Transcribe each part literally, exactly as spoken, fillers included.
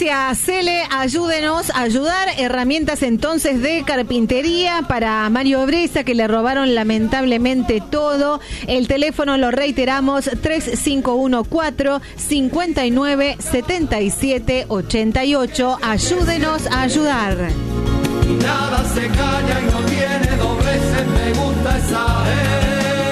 Gracias, Cele. Ayúdenos a ayudar. Herramientas entonces de carpintería para Mario Bresa, que le robaron lamentablemente todo. El teléfono lo reiteramos: tres cinco uno cuatro, cinco nueve, siete siete ocho ocho. Ayúdenos a ayudar. Nada se calla y no tiene dobleces, me gusta esa gente.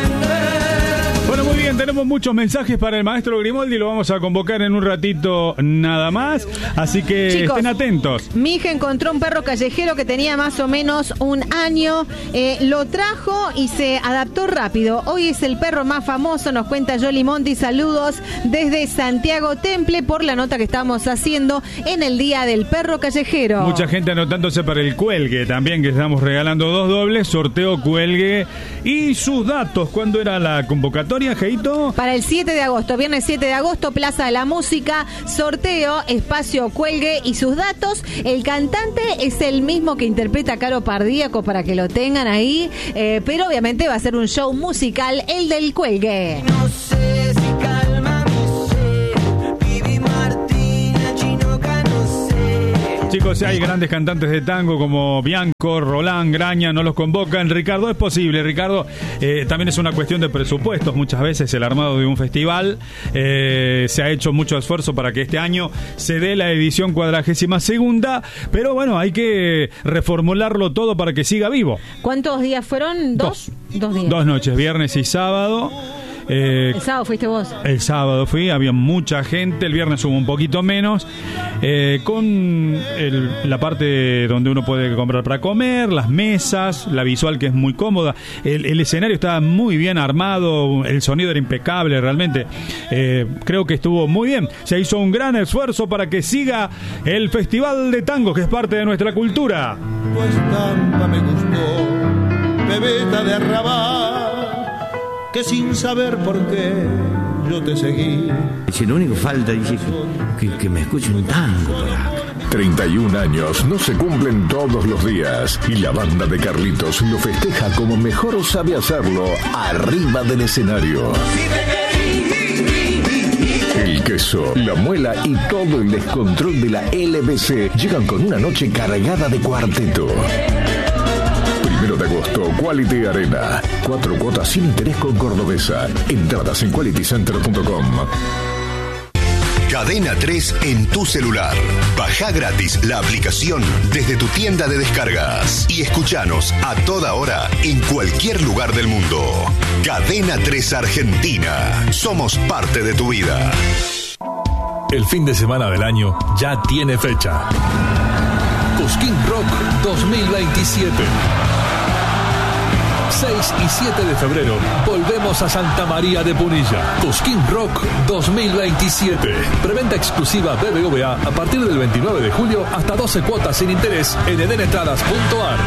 Bueno, muy bien, tenemos muchos mensajes para el maestro Grimoldi, lo vamos a convocar en un ratito nada más, así que Chicos, estén atentos. Mi hija encontró un perro callejero que tenía más o menos un año, eh, lo trajo y se adaptó rápido. Hoy es el perro más famoso, nos cuenta Yoli Monti. Saludos desde Santiago Temple por la nota que estamos haciendo en el Día del Perro Callejero. Mucha gente anotándose para el cuelgue también, que estamos regalando dos dobles, sorteo cuelgue y sus datos. ¿Cuándo era la convocatoria, Geito? Para el siete de agosto, viernes siete de agosto, Plaza de la Música, sorteo, espacio cuelgue y sus datos. El cantante es el mismo que interpreta a Caro Pardíaco, para que lo tengan ahí, eh, pero obviamente va a ser un show musical, el del cuelgue. No sé si calma, no sé, Vivi Martina, Chinoca, no sé. Chicos, hay grandes cantantes de tango como Bianco, Roland, Graña, no los convocan. Ricardo, es posible, Ricardo, eh, también es una cuestión de presupuestos. Muchas veces el armado de un festival, eh, se ha hecho mucho esfuerzo para que este año se dé la edición cuadragésima segunda, pero bueno, hay que reformularlo todo para que siga vivo. ¿Cuántos días fueron? ¿Dos? Dos, Dos días. Dos noches, viernes y sábado. Eh, el sábado fuiste vos. El sábado fui, había mucha gente. El viernes hubo un poquito menos, eh, con el, la parte donde uno puede comprar para comer, las mesas, la visual que es muy cómoda. El, el escenario estaba muy bien armado, el sonido era impecable realmente. Eh, creo que estuvo muy bien. Se hizo un gran esfuerzo para que siga el Festival de Tango, que es parte de nuestra cultura. Tu estampa me gustó, bebeta de arrabal, que sin saber por qué yo te seguí. Si lo único falta es que, que, que me escuchen un tango por acá. treinta y un años no se cumplen todos los días y la banda de Carlitos lo festeja como mejor sabe hacerlo, arriba del escenario. El queso, la muela y todo el descontrol de la L B C llegan con una noche cargada de cuarteto. Primero de agosto, Quality Arena. Cuatro cuotas sin interés con Cordobesa. Entradas en quality center punto com. Cadena tres en tu celular. Baja gratis la aplicación desde tu tienda de descargas y escuchanos a toda hora en cualquier lugar del mundo. Cadena tres Argentina. Somos parte de tu vida. El fin de semana del año ya tiene fecha. Cosquín Rock dos mil veintisiete. seis y siete de febrero volvemos a Santa María de Punilla. Cosquín Rock dos mil veintisiete. Preventa exclusiva B B V A a partir del veintinueve de julio hasta doce cuotas sin interés en edenentradas punto a r.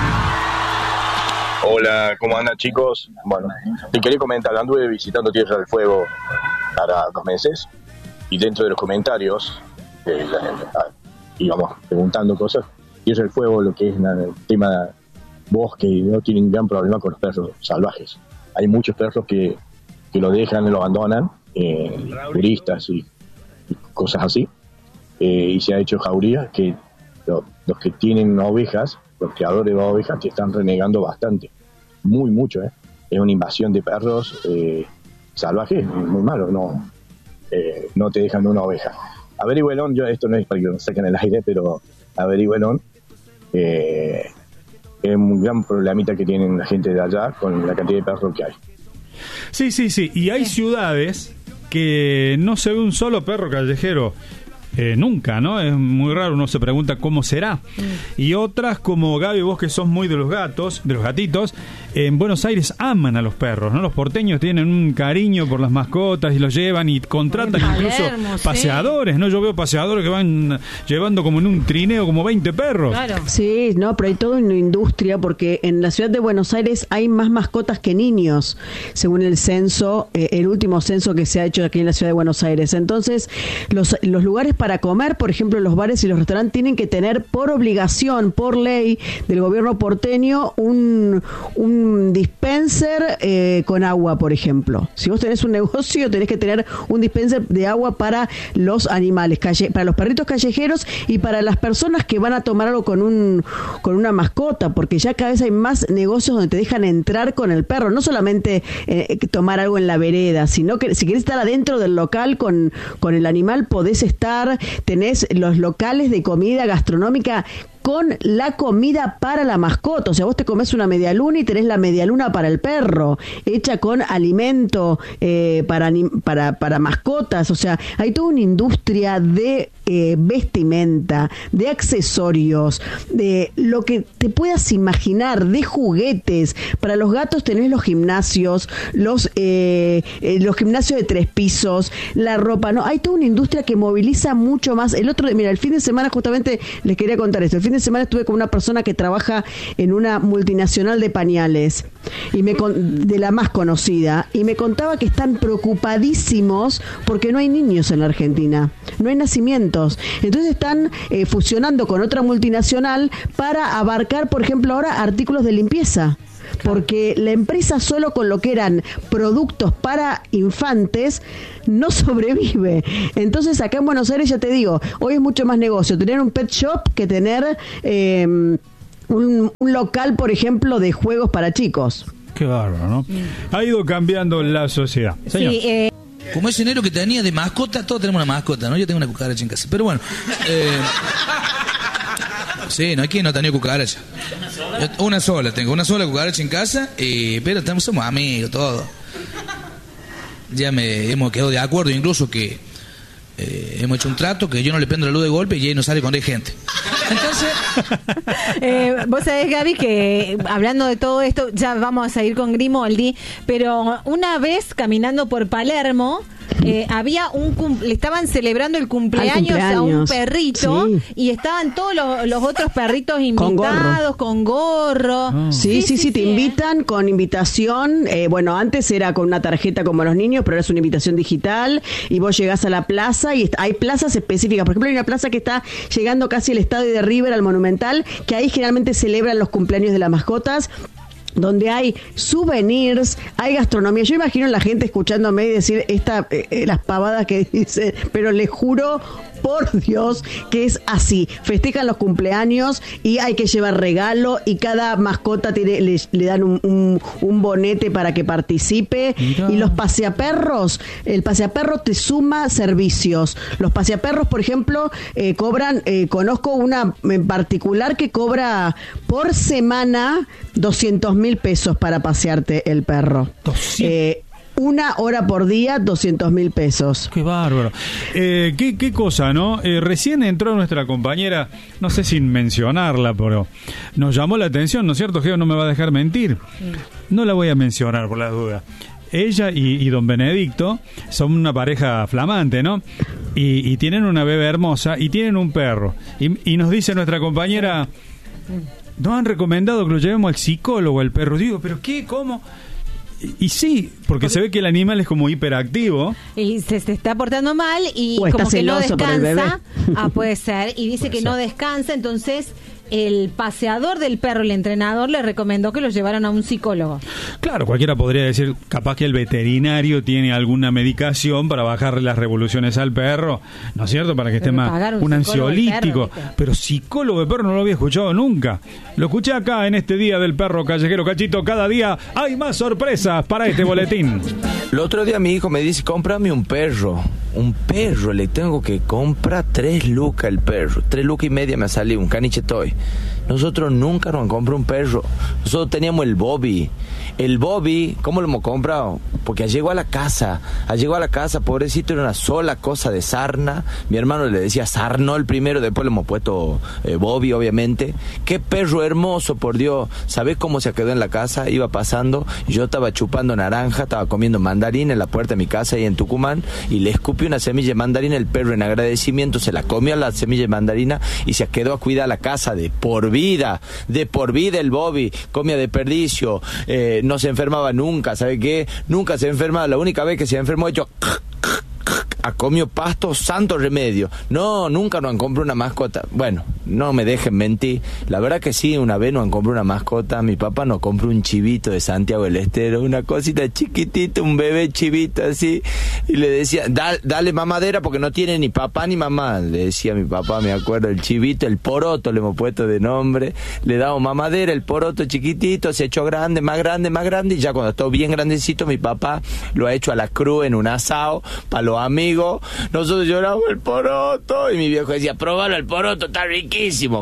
Hola, ¿cómo andan, chicos? Bueno, te quería comentar, anduve visitando Tierra del Fuego para dos meses y dentro de los comentarios eh, la, íbamos preguntando cosas. Tierra del Fuego, lo que es el tema bosque, no tienen gran problema con los perros salvajes. Hay muchos perros que, que lo dejan, lo abandonan, eh, turistas y, y cosas así, eh, y se ha hecho jauría que lo, los que tienen ovejas, los criadores de ovejas, que están renegando bastante, muy mucho, eh. Es una invasión de perros eh, salvajes, muy malo, no, eh, no te dejan una oveja. Averigüelón, yo esto no es para que lo saquen el aire, pero averigüelón, eh, es un gran problemita que tienen la gente de allá con la cantidad de perros que hay. Sí, sí, sí. Y hay ciudades que no se ve un solo perro callejero. Eh, nunca, ¿no? Es muy raro, uno se pregunta cómo será. Mm. Y otras como Gaby, vos que sos muy de los gatos, de los gatitos, en Buenos Aires aman a los perros, ¿no? Los porteños tienen un cariño por las mascotas y los llevan y contratan incluso Palermo, paseadores, ¿sí? ¿No? Yo veo paseadores que van llevando como en un trineo como veinte perros. Claro. Sí, no, pero hay toda una industria porque en la ciudad de Buenos Aires hay más mascotas que niños, según el censo, eh, el último censo que se ha hecho aquí en la ciudad de Buenos Aires. Entonces, los, los lugares para para comer, por ejemplo, los bares y los restaurantes tienen que tener por obligación, por ley del gobierno porteño, un, un dispenser eh, con agua, por ejemplo. Si vos tenés un negocio, tenés que tener un dispenser de agua para los animales, calle, para los perritos callejeros y para las personas que van a tomar algo con un con una mascota, porque ya cada vez hay más negocios donde te dejan entrar con el perro, no solamente eh, tomar algo en la vereda, sino que si querés estar adentro del local con, con el animal, podés estar, tenés los locales de comida gastronómica con la comida para la mascota. O sea, vos te comés una medialuna y tenés la medialuna para el perro, hecha con alimento eh, para, para, para mascotas. O sea, hay toda una industria de eh, vestimenta, de accesorios, de lo que te puedas imaginar, de juguetes. Para los gatos tenés los gimnasios, los, eh, eh, los gimnasios de tres pisos, la ropa. No, hay toda una industria que moviliza mucho más. El otro, mira, el fin de semana justamente les quería contar esto. El fin de semana estuve con una persona que trabaja en una multinacional de pañales y me con, de la más conocida, y me contaba que están preocupadísimos porque no hay niños en la Argentina, no hay nacimientos. Entonces están eh, fusionando con otra multinacional para abarcar, por ejemplo, ahora artículos de limpieza. Porque la empresa solo con lo que eran productos para infantes no sobrevive. Entonces acá en Buenos Aires, ya te digo, hoy es mucho más negocio tener un pet shop que tener eh, un, un local, por ejemplo, de juegos para chicos. Qué bárbaro, ¿no? Ha ido cambiando la sociedad. Señor. Sí, eh... Como ese enero que tenía de mascota, todos tenemos una mascota, ¿no? Yo tengo una cucaracha en casa. Pero bueno, eh... sí, no hay quien no tenía cucaracha. Yo, una sola, tengo una sola cucaracha en casa, eh, pero estamos, somos amigos, todo. Ya me hemos quedado de acuerdo, incluso que eh, hemos hecho un trato que yo no le prendo la luz de golpe y ella no sale cuando hay gente. Entonces... eh, vos sabés, Gaby, que hablando de todo esto, ya vamos a seguir con Grimoldi, pero una vez caminando por Palermo, Eh, había un cum- le estaban celebrando el cumpleaños, cumpleaños. a un perrito, sí. Y estaban todos los, los otros perritos invitados con gorro, con gorro. Oh. Sí, sí, sí, sí, sí, te sí, invitan eh. con invitación. Eh, bueno, antes era con una tarjeta como los niños, pero ahora es una invitación digital y vos llegás a la plaza y hay plazas específicas. Por ejemplo, hay una plaza que está llegando casi al estadio de River, al Monumental, que ahí generalmente celebran los cumpleaños de las mascotas, donde hay souvenirs, hay gastronomía. Yo imagino a la gente escuchándome y decir esta, eh, las pavadas que dice, pero les juro por Dios que es así. Festejan los cumpleaños y hay que llevar regalo y cada mascota tiene, le, le dan un, un, un bonete para que participe. Mira. Y los paseaperros, el paseaperro te suma servicios. Los paseaperros, por ejemplo, eh, cobran, eh, conozco una en particular que cobra por semana doscientos mil pesos para pasearte el perro. Eh, una hora por día, doscientos mil pesos. Qué bárbaro. Eh, qué, qué cosa, ¿no? Eh, recién entró nuestra compañera, no sé sin mencionarla, pero nos llamó la atención, ¿no es cierto? Geo no me va a dejar mentir. No la voy a mencionar por las dudas. Ella y, y don Benedicto son una pareja flamante, ¿no? Y, y tienen una bebé hermosa y tienen un perro. Y, y nos dice nuestra compañera, nos han recomendado que lo llevemos al psicólogo, al perro. Digo, ¿pero qué? ¿Cómo? Y, y sí, porque se ve que el animal es como hiperactivo. Y se, se está portando mal y o como que no descansa. El ah, puede ser. Y dice que no descansa, entonces el paseador del perro, el entrenador, le recomendó que lo llevaran a un psicólogo. Claro, cualquiera podría decir, capaz que el veterinario tiene alguna medicación para bajarle las revoluciones al perro, ¿no es cierto? Para que esté más un, un ansiolítico. Perro, pero psicólogo de perro no lo había escuchado nunca. Lo escuché acá en este día del perro callejero. Cachito, cada día hay más sorpresas para este boletín. El otro día mi hijo me dice, cómprame un perro. Un perro, le tengo que comprar tres lucas el perro. Tres lucas y media me salió, un caniche toy. Nosotros nunca nos han comprado un perro. Nosotros teníamos el Bobby. El Bobby, ¿cómo lo hemos comprado? Porque llegó a la casa. Llegó a la casa, pobrecito, era una sola cosa de sarna. Mi hermano le decía sarno el primero, después le hemos puesto eh, Bobby, obviamente. Qué perro hermoso, por Dios. ¿Sabés cómo se quedó en la casa? Iba pasando, yo estaba chupando naranja, estaba comiendo mandarina en la puerta de mi casa ahí en Tucumán, y le escupí una semilla de mandarina. El perro, en agradecimiento, se la comió a la semilla de mandarina y se quedó a cuidar la casa de por vida. De por vida el Bobby. Comía de perdicio, eh, no se enfermaba nunca, ¿sabe qué? Nunca se enfermaba. La única vez que se enfermó, yo ha comido pasto, santo remedio. No, nunca nos han comprado una mascota. Bueno, no me dejen mentir. La verdad que sí, una vez nos han comprado una mascota. Mi papá nos compró un chivito de Santiago del Estero, una cosita chiquitita, un bebé chivito así. Y le decía, dale, dale mamadera porque no tiene ni papá ni mamá. Le decía a mi papá, me acuerdo, el chivito, el poroto le hemos puesto de nombre. Le damos mamadera, el poroto chiquitito, se echó grande, más grande, más grande. Y ya cuando estuvo bien grandecito, mi papá lo ha hecho a la cruz en un asado para los amigos. Nosotros lloramos el poroto y mi viejo decía, probalo el poroto, está riquísimo.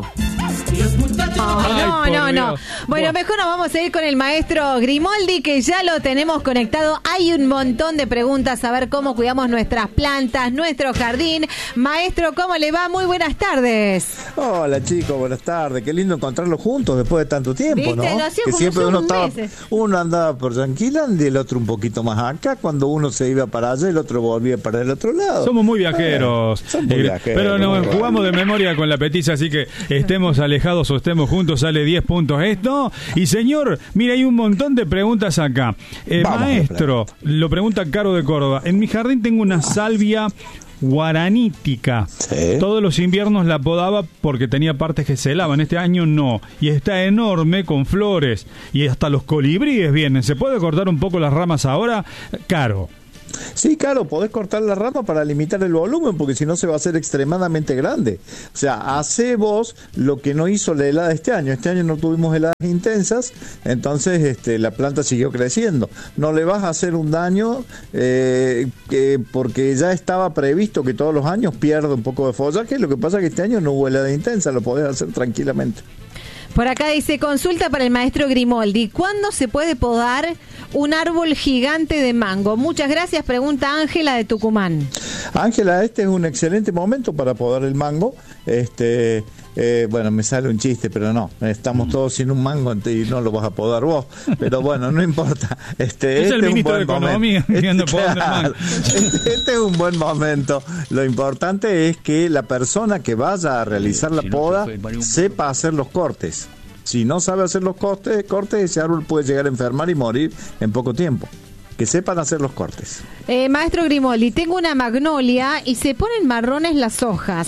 Ay, no, Ay, no, no. Bueno, bueno, mejor nos vamos a ir con el maestro Grimoldi, que ya lo tenemos conectado. Hay un montón de preguntas, a ver cómo cuidamos nuestras plantas, nuestro jardín. Maestro, ¿cómo le va? Muy buenas tardes. Hola, chicos, buenas tardes. Qué lindo encontrarlos juntos después de tanto tiempo, ¿viste? ¿No? Que siempre uno estaba, uno andaba por Yanquilandia y el otro un poquito más acá. Cuando uno se iba para allá, el otro volvía para el otro lado. Somos muy viajeros. Eh, somos muy viajeros. Pero nos jugamos de memoria con la petiza, así que estemos alejados o estemos juntos, sale diez puntos esto. Y señor, mira, hay un montón de preguntas acá. Eh, maestro, lo pregunta Caro de Córdoba. En mi jardín tengo una salvia guaranítica. ¿Sí? Todos los inviernos la podaba porque tenía partes que se helaban. Este año no. Y está enorme con flores. Y hasta los colibríes vienen. ¿Se puede cortar un poco las ramas ahora? Caro. Sí, claro, podés cortar la rama para limitar el volumen, porque si no se va a hacer extremadamente grande. O sea, hace vos lo que no hizo la helada este año. Este año no tuvimos heladas intensas, entonces este, la planta siguió creciendo. No le vas a hacer un daño eh, que, porque ya estaba previsto que todos los años pierda un poco de follaje. Lo que pasa es que este año no hubo helada intensa, lo podés hacer tranquilamente. Por acá dice, consulta para el maestro Grimoldi, ¿cuándo se puede podar un árbol gigante de mango? Muchas gracias, pregunta Ángela de Tucumán. Ángela, este es un excelente momento para podar el mango. Este, eh, bueno, me sale un chiste, pero no, estamos todos sin un mango y no lo vas a podar vos. Pero bueno, no importa. Este, es este el ministro de Economía. Este, claro, este, este es un buen momento. Lo importante es que la persona que vaya a realizar la poda sepa hacer los cortes. Si no sabe hacer los cortes, cortes, ese árbol puede llegar a enfermar y morir en poco tiempo. Que sepan hacer los cortes. Eh, maestro Grimoldi, tengo una magnolia y se ponen marrones las hojas.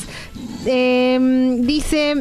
Eh, dice,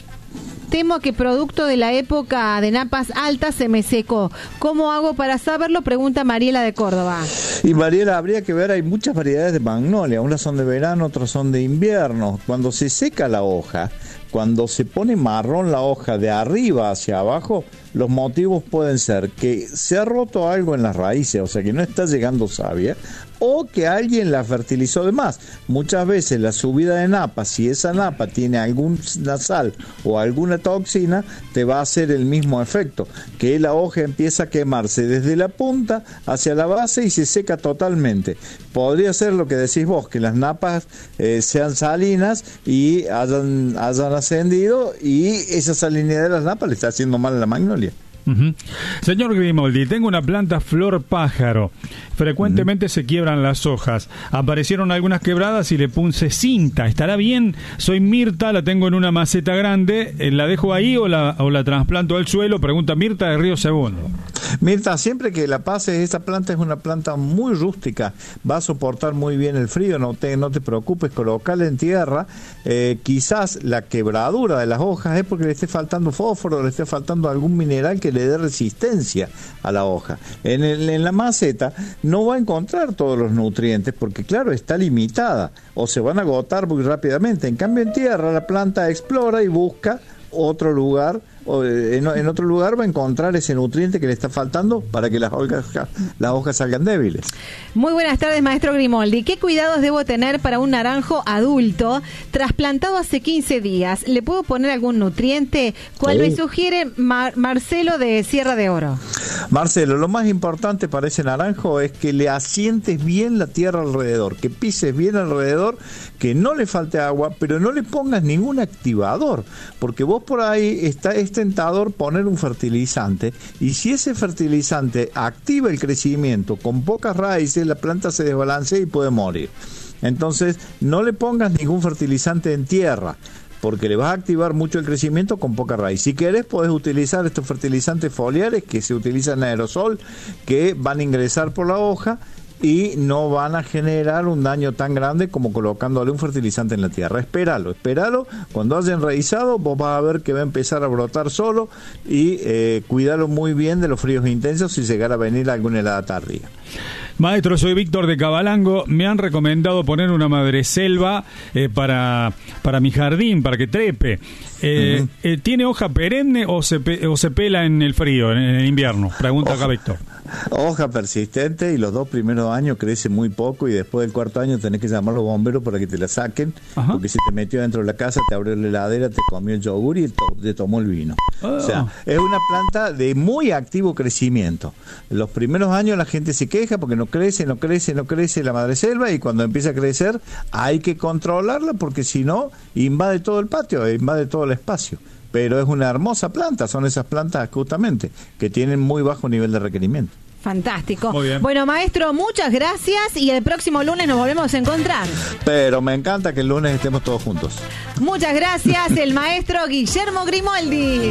temo que producto de la época de napas altas se me secó. ¿Cómo hago para saberlo? Pregunta Mariela de Córdoba. Y Mariela, habría que ver, hay muchas variedades de magnolia. Unas son de verano, otras son de invierno. Cuando se seca la hoja, cuando se pone marrón la hoja de arriba hacia abajo, los motivos pueden ser que se ha roto algo en las raíces, o sea que no está llegando savia, o que alguien la fertilizó de más. Muchas veces la subida de napa, si esa napa tiene alguna sal o alguna toxina, te va a hacer el mismo efecto, que la hoja empieza a quemarse desde la punta hacia la base y se seca totalmente. Podría ser lo que decís vos, que las napas eh, sean salinas y hayan, hayan ascendido y esa salinidad de las napas le está haciendo mal a la magnolia. Uh-huh. Señor Grimoldi, tengo una planta flor pájaro. Frecuentemente uh-huh. se quiebran las hojas. Aparecieron algunas quebradas y le puse cinta. ¿Estará bien? Soy Mirta, la tengo en una maceta grande. ¿La dejo ahí o la, o la trasplanto al suelo? Pregunta Mirta de Río Segundo. Mirta, siempre que la pases, esta planta es una planta muy rústica, va a soportar muy bien el frío, no te, no te preocupes, colocala en tierra. Eh, quizás la quebradura de las hojas es porque le esté faltando fósforo, le esté faltando algún mineral que le dé resistencia a la hoja. En, el, en la maceta no va a encontrar todos los nutrientes porque, claro, está limitada o se van a agotar muy rápidamente. En cambio, en tierra la planta explora y busca otro lugar, o en, en otro lugar va a encontrar ese nutriente que le está faltando para que las hojas, las hojas salgan débiles. Muy buenas tardes, maestro Grimoldi. ¿Qué cuidados debo tener para un naranjo adulto trasplantado hace quince días? ¿Le puedo poner algún nutriente? ¿Cuál sí. me sugiere Mar- Marcelo de Sierra de Oro? Marcelo, lo más importante para ese naranjo es que le asientes bien la tierra alrededor, que pises bien alrededor, que no le falte agua, pero no le pongas ningún activador, porque vos por ahí está, es tentador poner un fertilizante, y si ese fertilizante activa el crecimiento con pocas raíces, la planta se desbalancea y puede morir. Entonces, no le pongas ningún fertilizante en tierra, porque le vas a activar mucho el crecimiento con poca raíz. Si querés, podés utilizar estos fertilizantes foliares que se utilizan en aerosol, que van a ingresar por la hoja y no van a generar un daño tan grande como colocándole un fertilizante en la tierra. Espéralo, espéralo. Cuando hayan realizado, vos vas a ver que va a empezar a brotar solo y eh, cuidarlo muy bien de los fríos intensos si llegara a venir alguna helada tardía. Maestro, soy Víctor de Cabalango. Me han recomendado poner una madreselva eh, para, para mi jardín, para que trepe. Eh, uh-huh. eh, ¿Tiene hoja perenne o se, pe- o se pela en el frío, en, en el invierno? Pregunta acá Víctor. Hoja persistente, y los dos primeros años crece muy poco, y después del cuarto año tenés que llamar a los bomberos para que te la saquen. Ajá. Porque si te metió dentro de la casa, te abrió la heladera, te comió el yogur y to- te tomó el vino. Oh. O sea, es una planta de muy activo crecimiento. Los primeros años la gente se queja porque no crece, no crece, no crece la madreselva, y cuando empieza a crecer hay que controlarla porque si no invade todo el patio, invade todo el espacio. Pero es una hermosa planta, son esas plantas justamente que tienen muy bajo nivel de requerimiento. Fantástico. Bueno, maestro, muchas gracias, y el próximo lunes nos volvemos a encontrar. Pero me encanta que el lunes estemos todos juntos. Muchas gracias, el maestro Guillermo Grimoldi.